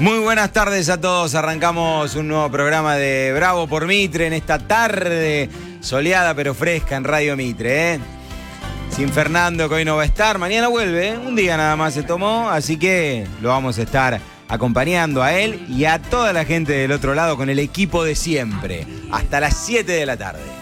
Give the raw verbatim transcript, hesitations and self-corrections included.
Muy buenas tardes a todos. Arrancamos un nuevo programa de Bravo por Mitre en esta tarde soleada pero fresca en Radio Mitre, ¿eh? Sin Fernando, que hoy no va a estar. Mañana vuelve, ¿eh? Un día nada más se tomó, así que lo vamos a estar acompañando a él y a toda la gente del otro lado con el equipo de siempre. Hasta las siete de la tarde.